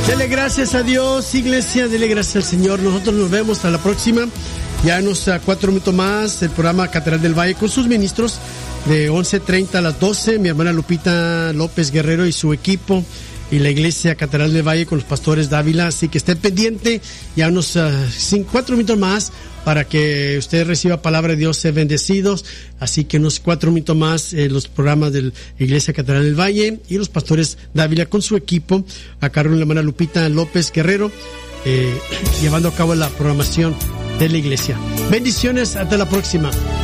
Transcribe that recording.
Dele gracias a Dios, iglesia, dele gracias al Señor. Nosotros nos vemos hasta la próxima. Ya unos 4 minutos más, el programa Catedral del Valle con sus ministros de 11:30 a las 12. Mi hermana Lupita López Guerrero y su equipo. Y la iglesia Catedral del Valle con los pastores Dávila. Así que estén pendiente. Ya unos 4 minutos más para que usted reciba palabra de Dios, sean bendecidos. Así que unos 4 minutos más los programas de la iglesia Catedral del Valle y los pastores Dávila con su equipo. A cargo de la hermana Lupita López Guerrero, llevando a cabo la programación de la iglesia. Bendiciones, hasta la próxima.